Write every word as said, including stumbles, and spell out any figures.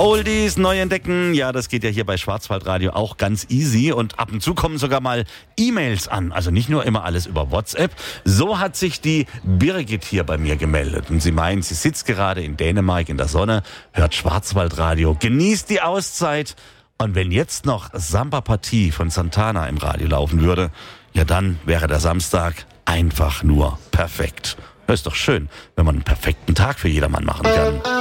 Oldies neu entdecken, ja, das geht ja hier bei Schwarzwaldradio auch ganz easy und ab und zu kommen sogar mal E-Mails an, also nicht nur immer alles über WhatsApp. So hat sich die Birgit hier bei mir gemeldet und sie meint, sie sitzt gerade in Dänemark in der Sonne, hört Schwarzwaldradio, genießt die Auszeit und wenn jetzt noch Samba Partie von Santana im Radio laufen würde, ja dann wäre der Samstag einfach nur perfekt. Das ist doch schön, wenn man einen perfekten Tag für jedermann machen kann.